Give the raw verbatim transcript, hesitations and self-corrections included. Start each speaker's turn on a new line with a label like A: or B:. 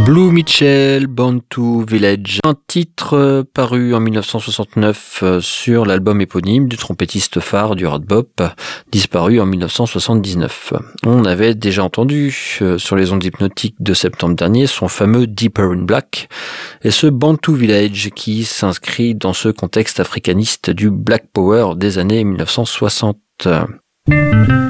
A: Blue Mitchell, Bantu Village, un titre euh, paru en mille neuf cent soixante-neuf euh, sur l'album éponyme du trompettiste phare du hard bop, disparu en mille neuf cent soixante-dix-neuf. On avait déjà entendu euh, sur les ondes hypnotiques de septembre dernier son fameux Deeper in Black et ce Bantu Village qui s'inscrit dans ce contexte africaniste du Black Power des années mille neuf cent soixante.